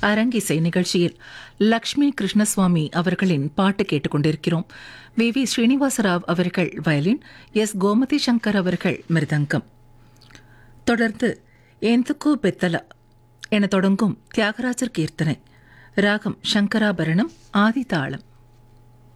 அரங்கிசை நிகழ்ச்சியில் லக்ஷ்மி கிருஷ்ணசுவாமி அவர்களின் பாட்டு கேட்டுக்கொண்டிருக்கிறோம். வி ஸ்ரீனிவாசராவ் அவர்கள் வயலின், எஸ் கோமதி சங்கர் அவர்கள் மிருதங்கம். தொடர்ந்து ஏந்துக்கு பெத்தல என தொடங்கும் தியாகராஜர் கீர்த்தனை, ராகம் சங்கராபரணம், ஆதி தாளம்.